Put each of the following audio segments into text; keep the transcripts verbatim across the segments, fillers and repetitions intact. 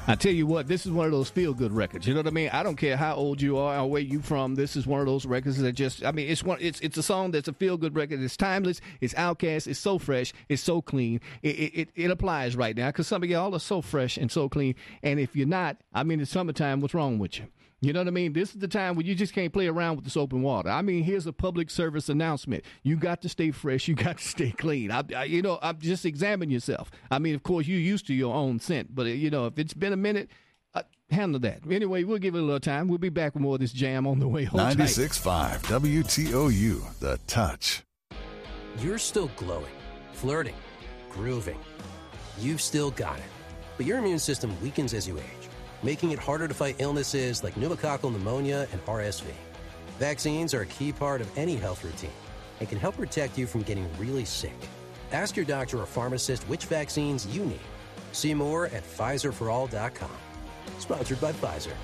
I tell you what, this is one of those feel-good records. You know what I mean? I don't care how old you are or where you from. This is one of those records that just, I mean, it's one. It's it's a song that's a feel-good record. It's timeless. It's Outkast. It's so fresh. It's so clean. It it, it applies right now because some of y'all are so fresh and so clean. And if you're not, I mean, it's summertime. What's wrong with you? You know what I mean? This is the time when you just can't play around with the soap and water. I mean, here's a public service announcement. You got to stay fresh. You got to stay clean. I, I, you know, I'm just examine yourself. I mean, of course, you're used to your own scent. But, you know, if it's been a minute, uh, handle that. Anyway, we'll give it a little time. We'll be back with more of this jam on the way home. ninety-six point five W T O U, The Touch. You're still glowing, flirting, grooving. You've still got it. But your immune system weakens as you age, making it harder to fight illnesses like pneumococcal pneumonia and R S V. Vaccines are a key part of any health routine and can help protect you from getting really sick. Ask your doctor or pharmacist which vaccines you need. See more at Pfizer for all dot com. Sponsored by Pfizer.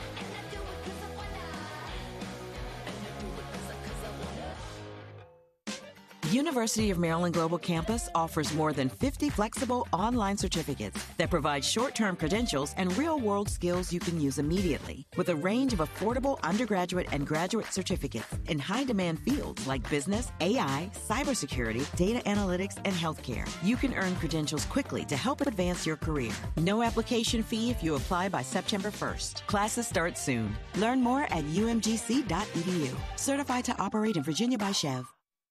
University of Maryland Global Campus offers more than fifty flexible online certificates that provide short-term credentials and real-world skills you can use immediately, with a range of affordable undergraduate and graduate certificates in high-demand fields like business, A I, cybersecurity, data analytics, and healthcare. You can earn credentials quickly to help advance your career. No application fee if you apply by September first. Classes start soon. Learn more at U M G C dot E D U. Certified to operate in Virginia by Chev.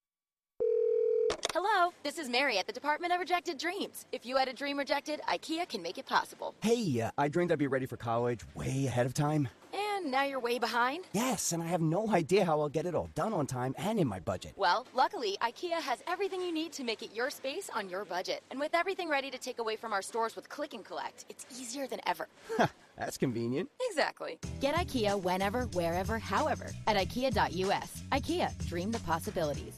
Hello, this is Mary at the Department of Rejected Dreams. If you had a dream rejected, IKEA can make it possible. Hey, uh, I dreamed I'd be ready for college way ahead of time. And now you're way behind? Yes, and I have no idea how I'll get it all done on time and in my budget. Well, luckily, IKEA has everything you need to make it your space on your budget. And with everything ready to take away from our stores with Click and Collect, it's easier than ever. That's convenient. Exactly. Get IKEA whenever, wherever, however at IKEA dot U S. IKEA, dream the possibilities.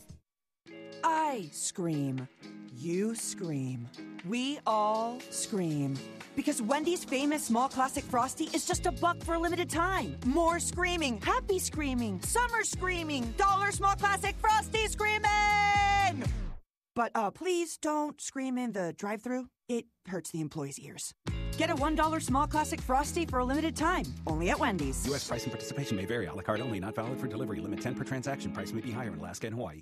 I scream. You scream. We all scream. Because Wendy's famous small classic Frosty is just a buck for a limited time. More screaming, happy screaming, summer screaming, dollar small classic Frosty screaming! But uh, please don't scream in the drive-thru. It hurts the employees' ears. Get a one dollar small classic Frosty for a limited time. Only at Wendy's. U S price and participation may vary. A la carte only. Not valid for delivery. Limit ten per transaction. Price may be higher in Alaska and Hawaii.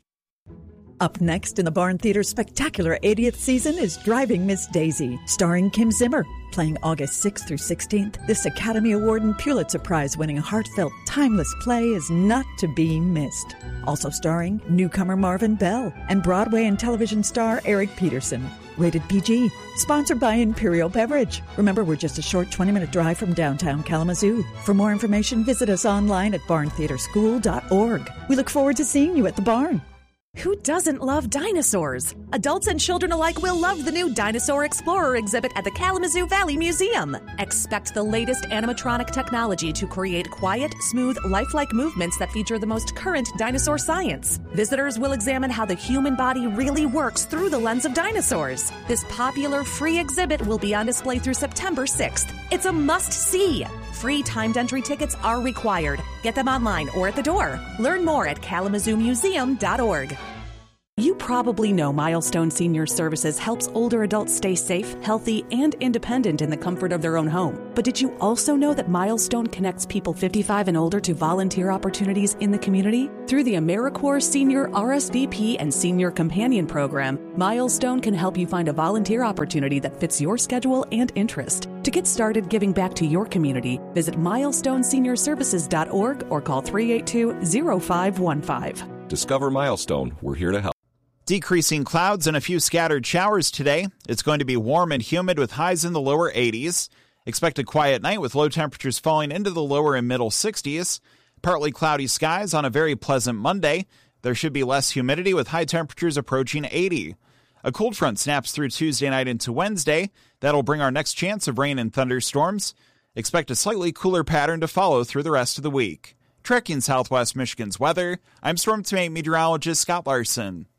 Up next in the Barn Theater's spectacular eightieth season is Driving Miss Daisy, starring Kim Zimmer. Playing August sixth through sixteenth, this Academy Award and Pulitzer Prize-winning heartfelt, timeless play is not to be missed. Also starring newcomer Marvin Bell and Broadway and television star Eric Peterson. Rated P G. Sponsored by Imperial Beverage. Remember, we're just a short twenty-minute drive from downtown Kalamazoo. For more information, visit us online at barn theater school dot org. We look forward to seeing you at the barn. Who doesn't love dinosaurs? Adults and children alike will love the new Dinosaur Explorer exhibit at the Kalamazoo Valley Museum. Expect the latest animatronic technology to create quiet, smooth, lifelike movements that feature the most current dinosaur science. Visitors will examine how the human body really works through the lens of dinosaurs. This popular free exhibit will be on display through September sixth. It's a must-see. Free timed entry tickets are required. Get them online or at the door. Learn more at kalamazoo museum dot org. You probably know Milestone Senior Services helps older adults stay safe, healthy, and independent in the comfort of their own home. But did you also know that Milestone connects people fifty-five and older to volunteer opportunities in the community? Through the AmeriCorps Senior R S V P and Senior Companion Program, Milestone can help you find a volunteer opportunity that fits your schedule and interest. To get started giving back to your community, visit milestone senior services dot org or call three eight two, zero five one five. Discover Milestone. We're here to help. Decreasing clouds and a few scattered showers today. It's going to be warm and humid with highs in the lower eighties. Expect a quiet night with low temperatures falling into the lower and middle sixties. Partly cloudy skies on a very pleasant Monday. There should be less humidity with high temperatures approaching eighty. A cold front snaps through Tuesday night into Wednesday. That'll bring our next chance of rain and thunderstorms. Expect a slightly cooler pattern to follow through the rest of the week. Tracking Southwest Michigan's weather, I'm Storm Team meteorologist Scott Larson.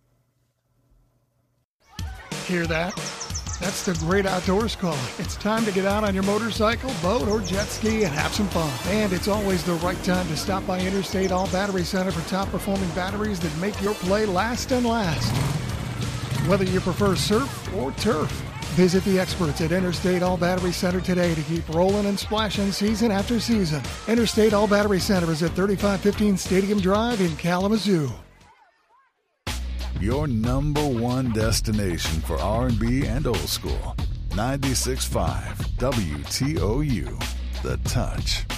Hear that? That's the great outdoors calling. It's time to get out on your motorcycle, boat, or jet ski and have some fun. And it's always the right time to stop by Interstate All Battery Center for top-performing batteries that make your play last and last. Whether you prefer surf or turf, Visit the experts at Interstate All Battery Center today to keep rolling and splashing season after season. Interstate All Battery Center is at thirty-five fifteen Stadium Drive in Kalamazoo. Your number one destination for R and B and old school. ninety-six point five W T O U, The Touch.